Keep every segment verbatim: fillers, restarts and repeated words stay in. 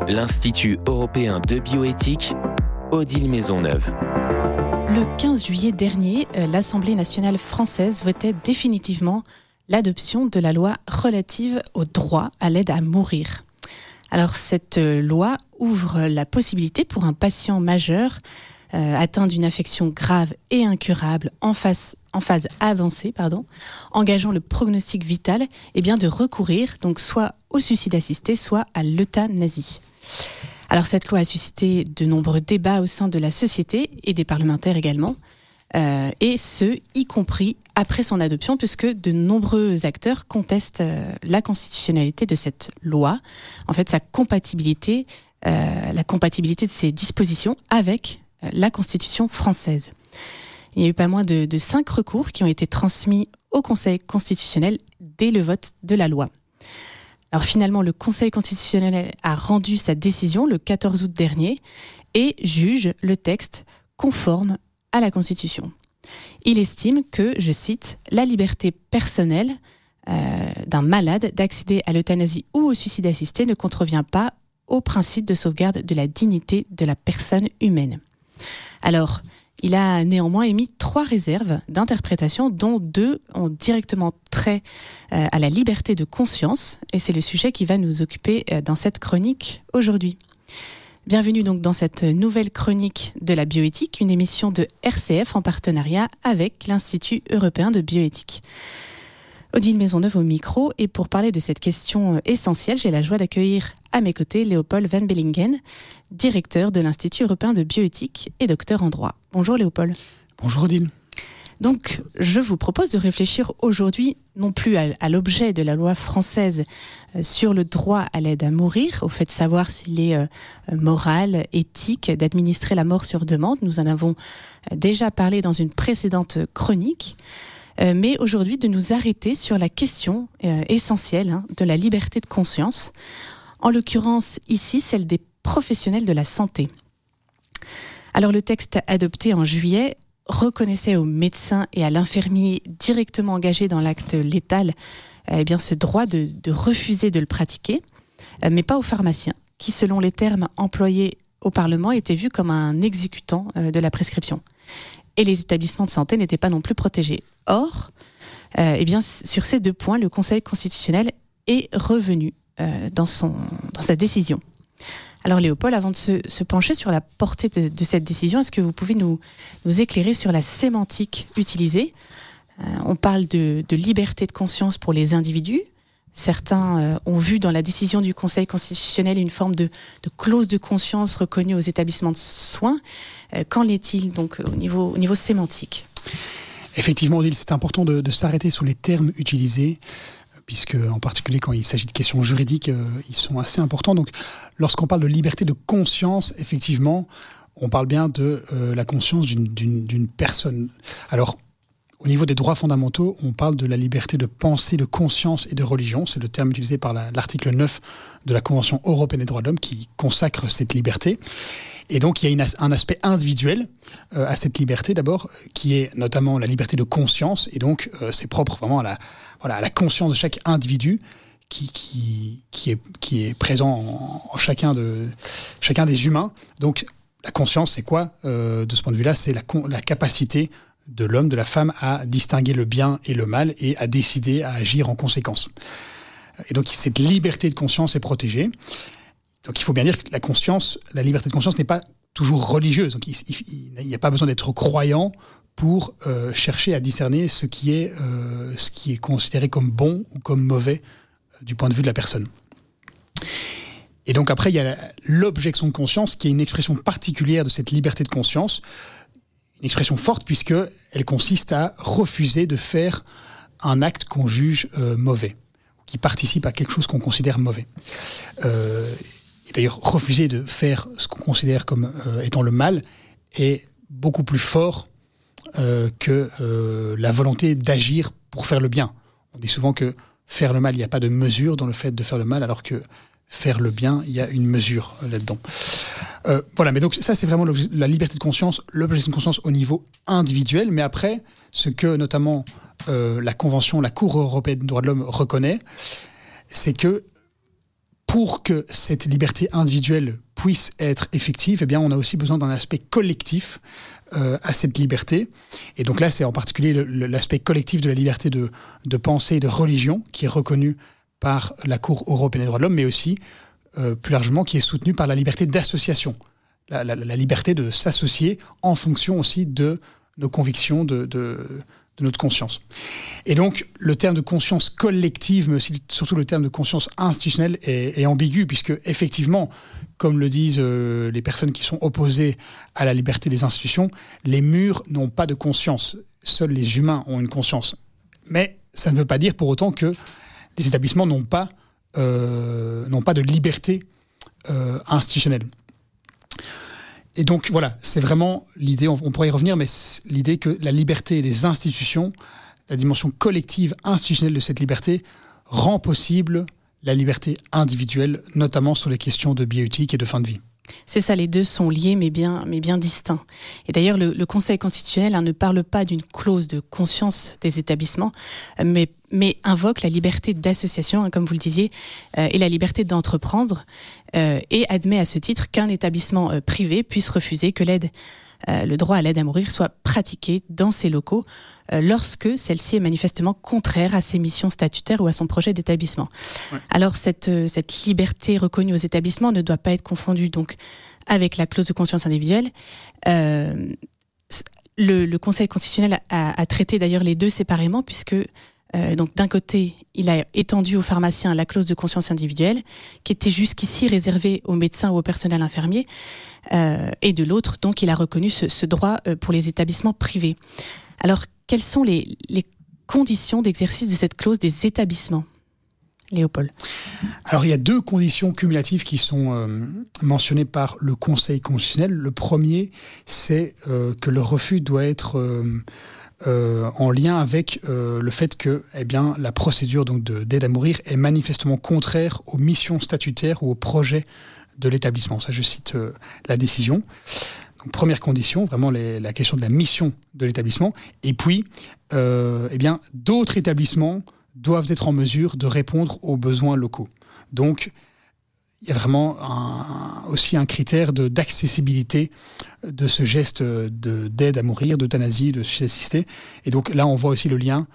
l'Institut européen de bioéthique, Odile Maisonneuve. Le quinze juillet dernier, l'Assemblée nationale française votait définitivement l'adoption de la loi relative au droit à l'aide à mourir. Alors cette loi ouvre la possibilité pour un patient majeur euh, atteint d'une affection grave et incurable en phase, en phase avancée, pardon, engageant le prognostic vital, eh bien de recourir donc soit au suicide assisté, soit à l'euthanasie. Alors cette loi a suscité de nombreux débats au sein de la société et des parlementaires également, euh, et ce, y compris après son adoption, puisque de nombreux acteurs contestent euh, la constitutionnalité de cette loi, en fait sa compatibilité, euh, la compatibilité de ses dispositions avec euh, la Constitution française. Il y a eu pas moins de, de cinq recours qui ont été transmis au Conseil constitutionnel dès le vote de la loi. Alors finalement, le Conseil constitutionnel a rendu sa décision le quatorze août dernier et juge le texte conforme à la Constitution. Il estime que, je cite, « la liberté personnelle euh, d'un malade d'accéder à l'euthanasie ou au suicide assisté ne contrevient pas au principe de sauvegarde de la dignité de la personne humaine ». Alors, il a néanmoins émis trois réserves d'interprétation, dont deux ont directement trait euh, à la liberté de conscience, et c'est le sujet qui va nous occuper euh, dans cette chronique aujourd'hui. Bienvenue donc dans cette nouvelle chronique de la bioéthique, une émission de R C F en partenariat avec l'Institut européen de bioéthique. Odile Maisonneuve au micro, et pour parler de cette question essentielle, j'ai la joie d'accueillir à mes côtés Léopold Van Bellingen, directeur de l'Institut européen de bioéthique et docteur en droit. Bonjour Léopold. Bonjour Odile. Donc, je vous propose de réfléchir aujourd'hui non plus à, à l'objet de la loi française euh, sur le droit à l'aide à mourir, au fait de savoir s'il est euh, moral, éthique d'administrer la mort sur demande. Nous en avons euh, déjà parlé dans une précédente chronique. Euh, mais aujourd'hui de nous arrêter sur la question euh, essentielle hein, de la liberté de conscience, en l'occurrence ici celle des professionnels de la santé. Alors le texte adopté en juillet reconnaissait aux médecins et à l'infirmier directement engagés dans l'acte létal euh, eh bien, ce droit de, de refuser de le pratiquer, euh, mais pas aux pharmaciens, qui selon les termes employés au Parlement étaient vus comme un exécutant euh, de la prescription. Et les établissements de santé n'étaient pas non plus protégés. Or, euh, eh bien, sur ces deux points, le Conseil constitutionnel est revenu euh, dans, son, dans sa décision. Alors Léopold, avant de se, se pencher sur la portée de, de cette décision, est-ce que vous pouvez nous, nous éclairer sur la sémantique utilisée ? euh, On parle de, de liberté de conscience pour les individus. Certains euh, ont vu dans la décision du Conseil constitutionnel une forme de, de clause de conscience reconnue aux établissements de soins. Euh, qu'en est-il donc au niveau, au niveau sémantique ? Effectivement, Odile, c'est important de, de s'arrêter sur les termes utilisés, puisque en particulier quand il s'agit de questions juridiques, euh, ils sont assez importants. Donc, lorsqu'on parle de liberté de conscience, effectivement, on parle bien de euh, la conscience d'une, d'une, d'une personne. Alors, au niveau des droits fondamentaux, on parle de la liberté de pensée, de conscience et de religion. C'est le terme utilisé par la, l'article neuf de la Convention européenne des droits de l'homme qui consacre cette liberté. Et donc, il y a une, un aspect individuel euh, à cette liberté, d'abord, qui est notamment la liberté de conscience. Et donc, euh, c'est propre vraiment à la, voilà, à la conscience de chaque individu qui, qui, qui, est, qui est présent en, en chacun, de, chacun des humains. Donc, la conscience, c'est quoi euh, de ce point de vue-là ? C'est la, la capacité de l'homme, de la femme, à distinguer le bien et le mal et à décider, à agir en conséquence. Et donc, cette liberté de conscience est protégée. Donc, il faut bien dire que la conscience, la liberté de conscience n'est pas toujours religieuse. Donc, il n'y a pas besoin d'être croyant pour euh, chercher à discerner ce qui est, euh, ce qui est considéré comme bon ou comme mauvais euh, du point de vue de la personne. Et donc, après, il y a la, l'objection de conscience qui est une expression particulière de cette liberté de conscience. Une expression forte puisqu'elle consiste à refuser de faire un acte qu'on juge euh, mauvais, qui participe à quelque chose qu'on considère mauvais. Euh, et d'ailleurs, refuser de faire ce qu'on considère comme euh, étant le mal est beaucoup plus fort euh, que euh, la volonté d'agir pour faire le bien. On dit souvent que faire le mal, il n'y a pas de mesure dans le fait de faire le mal, alors que faire le bien, il y a une mesure là-dedans. Euh, voilà, mais donc ça, c'est vraiment la liberté de conscience, l'objection de conscience au niveau individuel. Mais après, ce que notamment euh, la Convention, la Cour européenne des droits de l'homme reconnaît, c'est que pour que cette liberté individuelle puisse être effective, eh bien, on a aussi besoin d'un aspect collectif euh, à cette liberté. Et donc là, c'est en particulier le, le, l'aspect collectif de la liberté de, de pensée et de religion qui est reconnu par la Cour européenne des droits de l'homme, mais aussi, euh, plus largement, qui est soutenu par la liberté d'association. La, la, la liberté de s'associer en fonction aussi de nos convictions, de... de de notre conscience. Et donc, le terme de conscience collective, mais aussi surtout le terme de conscience institutionnelle est, est ambigu, puisque effectivement, comme le disent euh, les personnes qui sont opposées à la liberté des institutions, les murs n'ont pas de conscience. Seuls les humains ont une conscience. Mais ça ne veut pas dire pour autant que les établissements n'ont pas, euh, n'ont pas de liberté euh, institutionnelle. Et donc voilà, c'est vraiment l'idée, on, on pourrait y revenir, mais l'idée que la liberté des institutions, la dimension collective institutionnelle de cette liberté, rend possible la liberté individuelle, notamment sur les questions de bioéthique et de fin de vie. C'est ça, les deux sont liés mais bien, mais bien distincts. Et d'ailleurs, le, le Conseil constitutionnel hein, ne parle pas d'une clause de conscience des établissements, mais, mais invoque la liberté d'association, hein, comme vous le disiez, euh, et la liberté d'entreprendre, euh, et admet à ce titre qu'un établissement euh, privé puisse refuser que l'aide, euh, le droit à l'aide à mourir soit pratiqué dans ses locaux euh, lorsque celle-ci est manifestement contraire à ses missions statutaires ou à son projet d'établissement. Ouais. Alors cette, euh, cette liberté reconnue aux établissements ne doit pas être confondue donc avec la clause de conscience individuelle. Euh, le, le Conseil constitutionnel a, a traité d'ailleurs les deux séparément puisque euh, donc d'un côté il a étendu aux pharmaciens la clause de conscience individuelle qui était jusqu'ici réservée aux médecins ou au personnel infirmier. Euh, et de l'autre, donc, il a reconnu ce, ce droit euh, pour les établissements privés. Alors, quelles sont les, les conditions d'exercice de cette clause des établissements, Léopold ? Alors, il y a deux conditions cumulatives qui sont euh, mentionnées par le Conseil constitutionnel. Le premier, c'est euh, que le refus doit être euh, euh, en lien avec euh, le fait que eh bien, la procédure donc, de, d'aide à mourir est manifestement contraire aux missions statutaires ou aux projets de l'établissement. Ça, je cite euh, la décision. Donc, première condition, vraiment les, la question de la mission de l'établissement. Et puis, euh, eh bien, d'autres établissements doivent être en mesure de répondre aux besoins locaux. Donc, il y a vraiment un, aussi un critère de, d'accessibilité de ce geste de, d'aide à mourir, d'euthanasie, de suicide assisté. Et donc là, on voit aussi le lien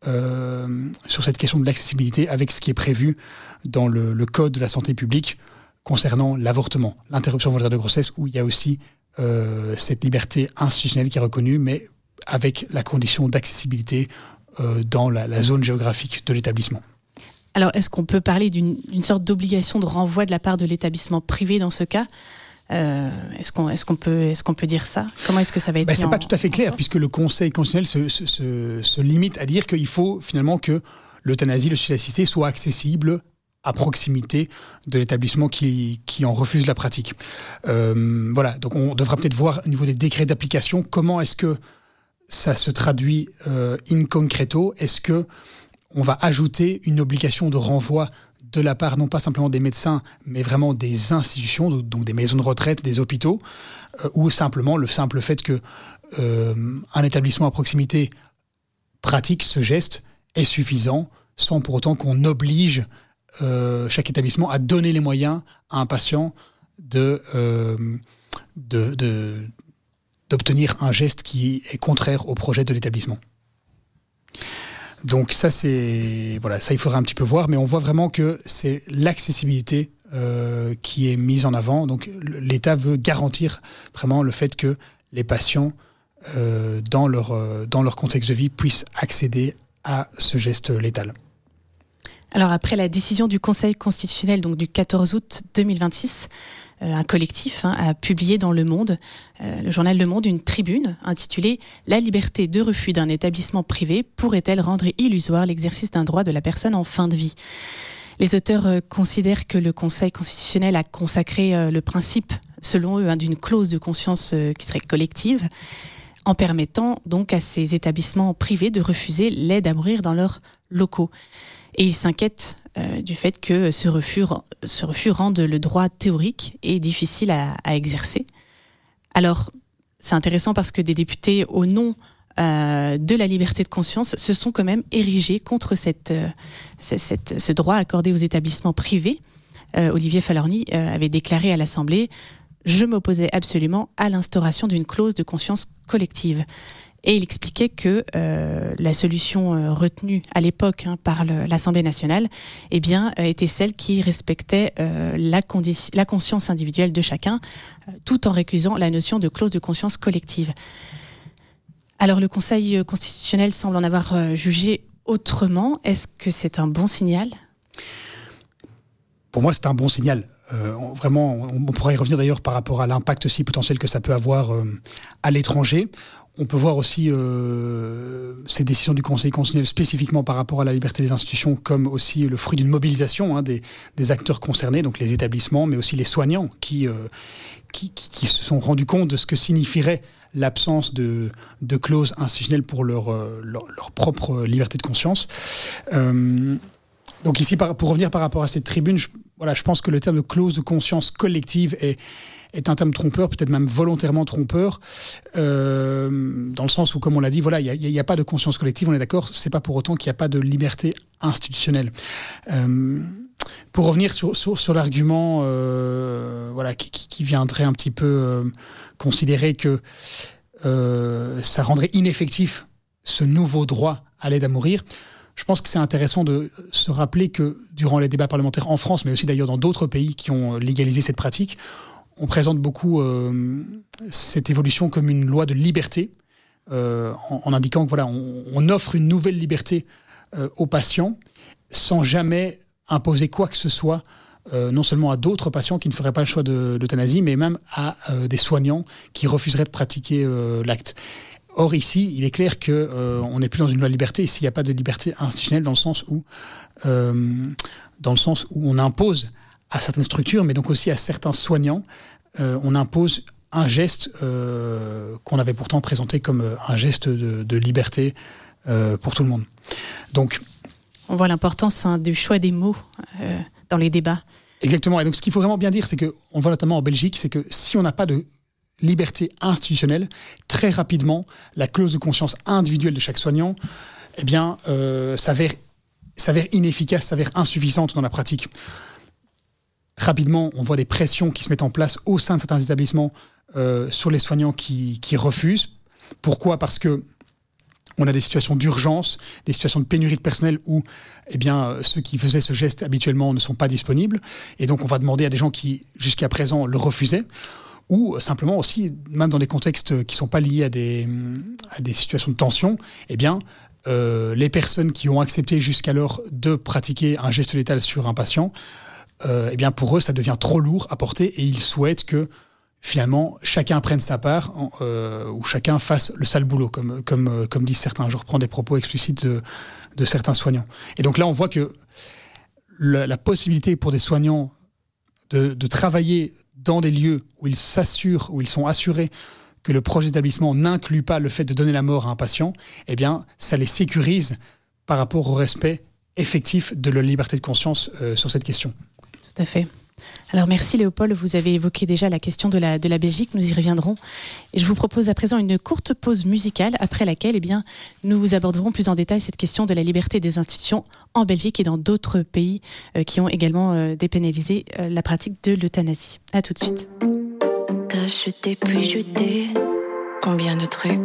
euh, sur cette question de l'accessibilité avec ce qui est prévu dans le, le Code de la santé publique concernant l'avortement, l'interruption volontaire de grossesse, où il y a aussi euh, cette liberté institutionnelle qui est reconnue, mais avec la condition d'accessibilité euh, dans la, la zone géographique de l'établissement. Alors, est-ce qu'on peut parler d'une, d'une sorte d'obligation de renvoi de la part de l'établissement privé dans ce cas ? euh, est-ce, qu'on, est-ce, qu'on peut, est-ce qu'on peut dire ça ? Comment est-ce que ça va être ? Ben, c'est en, pas tout à fait clair, puisque le Conseil constitutionnel se, se, se, se limite à dire qu'il faut finalement que l'euthanasie, le suicide assisté soient accessibles à proximité de l'établissement qui, qui en refuse la pratique. Euh, voilà, donc on devra peut-être voir au niveau des décrets d'application comment est-ce que ça se traduit euh, in concreto. Est-ce que on va ajouter une obligation de renvoi de la part non pas simplement des médecins, mais vraiment des institutions, donc des maisons de retraite, des hôpitaux, euh, ou simplement le simple fait que euh, un établissement à proximité pratique ce geste est suffisant, sans pour autant qu'on oblige Euh, chaque établissement a donné les moyens à un patient de, euh, de, de, d'obtenir un geste qui est contraire au projet de l'établissement. Donc ça, c'est, voilà, ça il faudra un petit peu voir, mais on voit vraiment que c'est l'accessibilité euh, qui est mise en avant. Donc l'État veut garantir vraiment le fait que les patients, euh, dans leur, euh, dans leur contexte de vie, puissent accéder à ce geste létal. Alors après la décision du Conseil constitutionnel donc du quatorze août deux mille vingt-six, euh, un collectif hein, a publié dans Le Monde, euh, le journal Le Monde, une tribune intitulée « La liberté de refus d'un établissement privé pourrait-elle rendre illusoire l'exercice d'un droit de la personne en fin de vie ?» Les auteurs euh, considèrent que le Conseil constitutionnel a consacré euh, le principe, selon eux, hein, d'une clause de conscience euh, qui serait collective, en permettant donc à ces établissements privés de refuser l'aide à mourir dans leurs locaux. Et ils s'inquiètent euh, du fait que ce refus, ce refus rende le droit théorique et difficile à, à exercer. Alors, c'est intéressant parce que des députés, au nom euh, de la liberté de conscience, se sont quand même érigés contre cette, euh, cette, ce droit accordé aux établissements privés. euh, Olivier Falorni euh, avait déclaré à l'Assemblée « Je m'opposais absolument à l'instauration d'une clause de conscience collective ». Et il expliquait que euh, la solution euh, retenue à l'époque hein, par le, l'Assemblée nationale eh bien, euh, était celle qui respectait euh, la, condi- la conscience individuelle de chacun, euh, tout en récusant la notion de clause de conscience collective. Alors le Conseil constitutionnel semble en avoir euh, jugé autrement. Est-ce que c'est un bon signal ? Pour moi, c'est un bon signal. Euh, on, vraiment, on, on pourra y revenir d'ailleurs par rapport à l'impact aussi potentiel que ça peut avoir euh, à l'étranger. On peut voir aussi euh, ces décisions du Conseil constitutionnel spécifiquement par rapport à la liberté des institutions comme aussi le fruit d'une mobilisation hein, des, des acteurs concernés, donc les établissements, mais aussi les soignants qui, euh, qui, qui, qui se sont rendus compte de ce que signifierait l'absence de, de clauses institutionnelles pour leur, leur, leur propre liberté de conscience. Euh, donc ici, par, pour revenir par rapport à cette tribune, je, voilà, je pense que le terme de clause de conscience collective est est un terme trompeur, peut-être même volontairement trompeur, euh, dans le sens où, comme on l'a dit, voilà, il n'y a, a pas de conscience collective, on est d'accord, c'est pas pour autant qu'il n'y a pas de liberté institutionnelle. Euh, pour revenir sur, sur, sur l'argument euh, voilà, qui, qui viendrait un petit peu euh, considérer que euh, ça rendrait ineffectif ce nouveau droit à l'aide à mourir, je pense que c'est intéressant de se rappeler que durant les débats parlementaires en France, mais aussi d'ailleurs dans d'autres pays qui ont légalisé cette pratique, on présente beaucoup euh, cette évolution comme une loi de liberté, euh, en, en indiquant que voilà, on, on offre une nouvelle liberté euh, aux patients sans jamais imposer quoi que ce soit, euh, non seulement à d'autres patients qui ne feraient pas le choix de l'euthanasie, mais même à euh, des soignants qui refuseraient de pratiquer euh, l'acte. Or ici, il est clair que euh, on n'est plus dans une loi de liberté s'il n'y a pas de liberté institutionnelle dans le sens où, euh, dans le sens où on impose à certaines structures, mais donc aussi à certains soignants, euh, on impose un geste euh, qu'on avait pourtant présenté comme un geste de, de liberté euh, pour tout le monde. Donc, on voit l'importance hein, du choix des mots euh, dans les débats. Exactement. Et donc, ce qu'il faut vraiment bien dire, c'est que on voit notamment en Belgique, c'est que si on n'a pas de liberté institutionnelle, très rapidement, la clause de conscience individuelle de chaque soignant, eh bien, euh, s'avère, s'avère inefficace, s'avère insuffisante dans la pratique. Rapidement, on voit des pressions qui se mettent en place au sein de certains établissements euh, sur les soignants qui, qui refusent. Pourquoi ? Parce que on a des situations d'urgence, des situations de pénurie de personnel où eh bien, ceux qui faisaient ce geste habituellement ne sont pas disponibles. Et donc, on va demander à des gens qui, jusqu'à présent, le refusaient. Ou simplement aussi, même dans des contextes qui ne sont pas liés à des, à des situations de tension, eh bien, euh, les personnes qui ont accepté jusqu'alors de pratiquer un geste létal sur un patient, Euh, eh bien pour eux, ça devient trop lourd à porter et ils souhaitent que finalement chacun prenne sa part euh, ou chacun fasse le sale boulot, comme, comme, euh, comme disent certains. Je reprends des propos explicites de, de certains soignants. Et donc là, on voit que la, la possibilité pour des soignants de, de travailler dans des lieux où ils s'assurent, où ils sont assurés que le projet d'établissement n'inclut pas le fait de donner la mort à un patient, eh bien, ça les sécurise par rapport au respect effectif de leur liberté de conscience euh, sur cette question. Tout à fait. Alors merci Léopold, vous avez évoqué déjà la question de la, de la Belgique, nous y reviendrons. Et je vous propose à présent une courte pause musicale, après laquelle eh bien, nous aborderons plus en détail cette question de la liberté des institutions en Belgique et dans d'autres pays euh, qui ont également euh, dépénalisé euh, la pratique de l'euthanasie. À tout de suite. T'as jeté puis jeté, combien de trucs ?